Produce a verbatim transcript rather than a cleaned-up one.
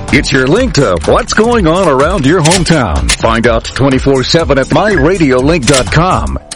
It's your link to what's going on around your hometown. Find out twenty-four seven at my radio link dot com.